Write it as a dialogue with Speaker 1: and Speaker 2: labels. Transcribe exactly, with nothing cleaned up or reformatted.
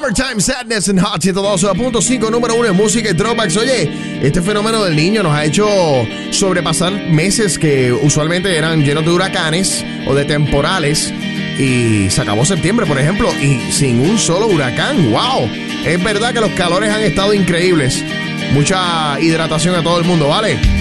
Speaker 1: Summertime Sadness en Hot ciento dos punto cinco, número uno en música y throwbacks. Oye, este fenómeno del niño nos ha hecho sobrepasar meses que usualmente eran llenos de huracanes o de temporales. Y se acabó septiembre, por ejemplo, y sin un solo huracán. ¡Wow! Es verdad que los calores han estado increíbles. Mucha hidratación a todo el mundo, ¿vale?